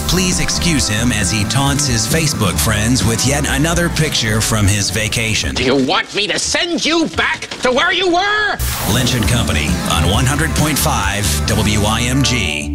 Please excuse him as he taunts his Facebook friends with yet another picture from his vacation. Do you want me to send you back to where you were? Lynch & Company on 100.5 WIMG.